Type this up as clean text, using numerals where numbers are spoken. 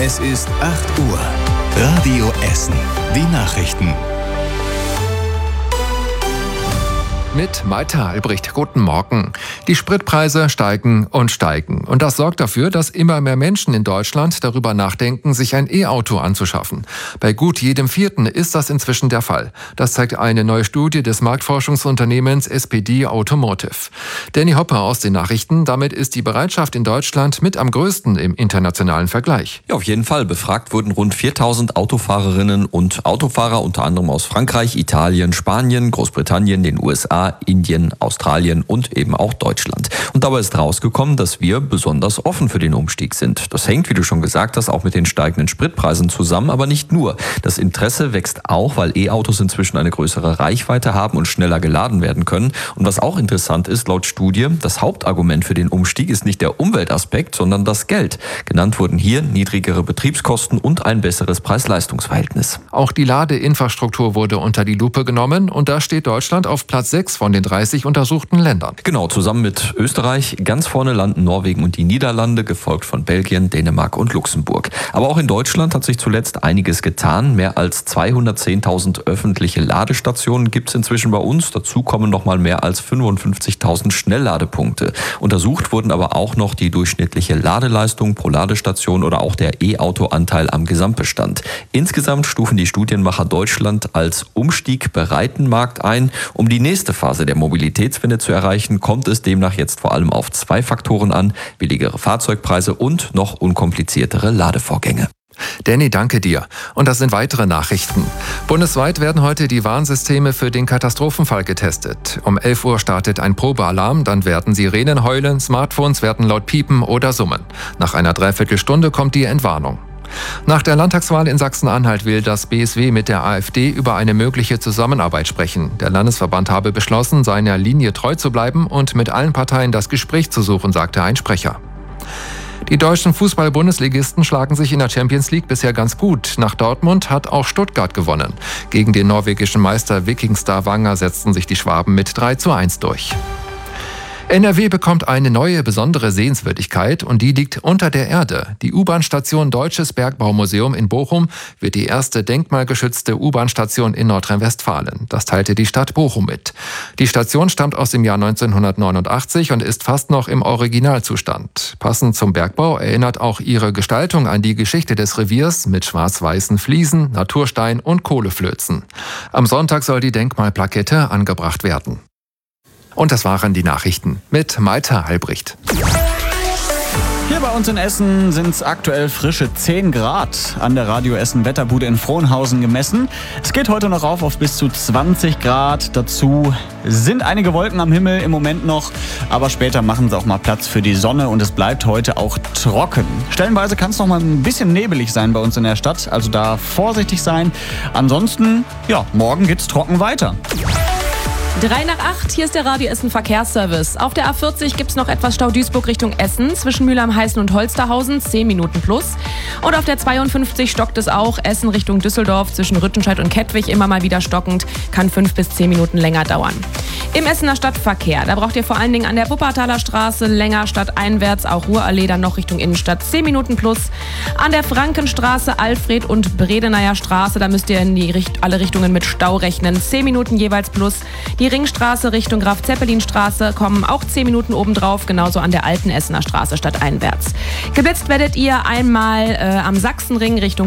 Es ist 8 Uhr. Radio Essen. Die Nachrichten. Mit Malte Albrecht. Guten Morgen. Die Spritpreise steigen und steigen. Und das sorgt dafür, dass immer mehr Menschen in Deutschland darüber nachdenken, sich ein E-Auto anzuschaffen. Bei gut jedem Vierten ist das inzwischen der Fall. Das zeigt eine neue Studie des Marktforschungsunternehmens SPD Automotive. Danny Hopper aus den Nachrichten. Damit ist die Bereitschaft in Deutschland mit am größten im internationalen Vergleich. Ja, auf jeden Fall. Befragt wurden rund 4000 Autofahrerinnen und Autofahrer, unter anderem aus Frankreich, Italien, Spanien, Großbritannien, den USA, Indien, Australien und eben auch Deutschland. Und dabei ist rausgekommen, dass wir besonders offen für den Umstieg sind. Das hängt, wie du schon gesagt hast, auch mit den steigenden Spritpreisen zusammen, aber nicht nur. Das Interesse wächst auch, weil E-Autos inzwischen eine größere Reichweite haben und schneller geladen werden können. Und was auch interessant ist, laut Studie, das Hauptargument für den Umstieg ist nicht der Umweltaspekt, sondern das Geld. Genannt wurden hier niedrigere Betriebskosten und ein besseres Preis-Leistungs-Verhältnis. Auch die Ladeinfrastruktur wurde unter die Lupe genommen und da steht Deutschland auf Platz 6 von den 30 untersuchten Ländern. Genau, zusammen mit Österreich. Ganz vorne landen Norwegen und die Niederlande, gefolgt von Belgien, Dänemark und Luxemburg. Aber auch in Deutschland hat sich zuletzt einiges getan. Mehr als 210.000 öffentliche Ladestationen gibt es inzwischen bei uns. Dazu kommen noch mal mehr als 55.000 Schnellladepunkte. Untersucht wurden aber auch noch die durchschnittliche Ladeleistung pro Ladestation oder auch der E-Auto-Anteil am Gesamtbestand. Insgesamt stufen die Studienmacher Deutschland als umstiegbereiten Markt ein. Um die nächste Phase der Mobilitätswende zu erreichen, kommt es demnach jetzt vor allem auf 2 Faktoren an: billigere Fahrzeugpreise und noch unkompliziertere Ladevorgänge. Danny, danke dir. Und das sind weitere Nachrichten. Bundesweit werden heute die Warnsysteme für den Katastrophenfall getestet. Um 11 Uhr startet ein Probealarm, dann werden Sirenen heulen, Smartphones werden laut piepen oder summen. Nach einer Dreiviertelstunde kommt die Entwarnung. Nach der Landtagswahl in Sachsen-Anhalt will das BSW mit der AfD über eine mögliche Zusammenarbeit sprechen. Der Landesverband habe beschlossen, seiner Linie treu zu bleiben und mit allen Parteien das Gespräch zu suchen, sagte ein Sprecher. Die deutschen Fußball-Bundesligisten schlagen sich in der Champions League bisher ganz gut. Nach Dortmund hat auch Stuttgart gewonnen. Gegen den norwegischen Meister Viking Stavanger setzten sich die Schwaben mit 3:1 durch. NRW bekommt eine neue besondere Sehenswürdigkeit und die liegt unter der Erde. Die U-Bahn-Station Deutsches Bergbaumuseum in Bochum wird die erste denkmalgeschützte U-Bahn-Station in Nordrhein-Westfalen. Das teilte die Stadt Bochum mit. Die Station stammt aus dem Jahr 1989 und ist fast noch im Originalzustand. Passend zum Bergbau erinnert auch ihre Gestaltung an die Geschichte des Reviers mit schwarz-weißen Fliesen, Naturstein und Kohleflözen. Am Sonntag soll die Denkmalplakette angebracht werden. Und das waren die Nachrichten mit Malte Albrecht. Hier bei uns in Essen sind es aktuell frische 10 Grad an der Radio Essen Wetterbude in Frohnhausen gemessen. Es geht heute noch auf bis zu 20 Grad. Dazu sind einige Wolken am Himmel im Moment noch, aber später machen sie auch mal Platz für die Sonne und es bleibt heute auch trocken. Stellenweise kann es noch mal ein bisschen nebelig sein bei uns in der Stadt, also da vorsichtig sein. Ansonsten, ja, morgen geht's trocken weiter. 7:03, hier ist der Radio Essen Verkehrsservice. Auf der A40 gibt es noch etwas Stau Duisburg Richtung Essen, zwischen Mülheim-Heißen und Holsterhausen, 10 Minuten plus. Und auf der 52 stockt es auch, Essen Richtung Düsseldorf, zwischen Rüttenscheid und Kettwig immer mal wieder stockend, kann 5 bis 10 Minuten länger dauern. Im Essener Stadtverkehr, da braucht ihr vor allen Dingen an der Wuppertaler Straße länger stadteinwärts, auch Ruhrallee dann noch Richtung Innenstadt, 10 Minuten plus. An der Frankenstraße, Alfred- und Bredeneyer Straße, da müsst ihr in alle Richtungen mit Stau rechnen, 10 Minuten jeweils plus. Die Ringstraße Richtung Graf-Zeppelin-Straße kommen auch 10 Minuten obendrauf, genauso an der alten Essener Straße stadteinwärts. Geblitzt werdet ihr einmal am Sachsenring Richtung